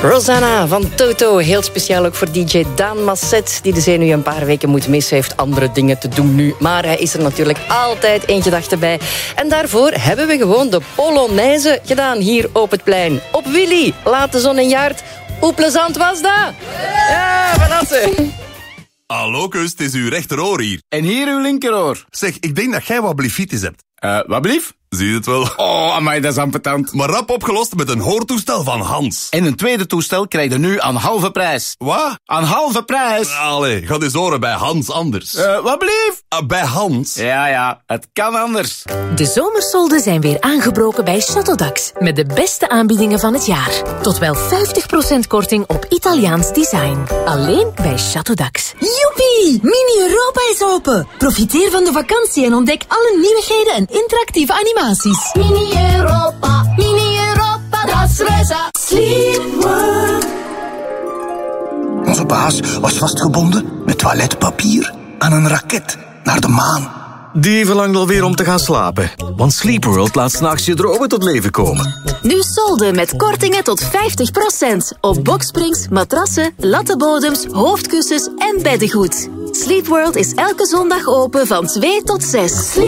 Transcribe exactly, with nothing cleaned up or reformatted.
Rosanna van Toto, heel speciaal ook voor D J Daan Masset, die de zenuw een paar weken moet missen, heeft andere dingen te doen nu. Maar hij is er natuurlijk altijd in gedachten bij. En daarvoor hebben we gewoon de Polonaise gedaan hier op het plein. Op Willy, laat de zon in jaart. Hoe plezant was dat? Ja, verrassen. Hallo, kus, het is uw rechteroor hier. En hier uw linkeroor. Zeg, ik denk dat jij wat blifitis hebt. Eh, uh, wat blief? Zie je het wel? Oh, amai, dat is ambetant. Maar rap opgelost met een hoortoestel van Hans. En een tweede toestel krijg je nu aan halve prijs. Wat? Aan halve prijs? Allee, ga eens horen bij Hans anders. Eh, uh, wat blief? Uh, bij Hans? Ja, ja, het kan anders. De zomersolden zijn weer aangebroken bij Châteaudax. Met de beste aanbiedingen van het jaar. Tot wel vijftig procent korting op Italiaans design. Alleen bij Châteaudax. Joepie! Mini-Europa is open. Profiteer van de vakantie en ontdek alle nieuwigheden en interactieve animaties. Mini-Europa, Mini-Europa, dat is Reza. Sleepworld. Onze baas was vastgebonden met toiletpapier aan een raket naar de maan. Die verlangt alweer om te gaan slapen. Want Sleepworld laat 's nachts je dromen tot leven komen. Nu solden met kortingen tot vijftig procent. Op boksprings, matrassen, lattenbodems, hoofdkussens en beddengoed. Sleepworld is elke zondag open van twee tot zes.